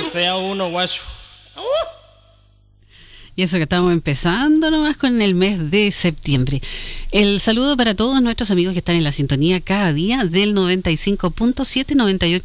fea uno, guacho. Y eso que estamos empezando nomás con el mes de septiembre. El saludo para todos nuestros amigos que están en la sintonía cada día del 95.7, 98.7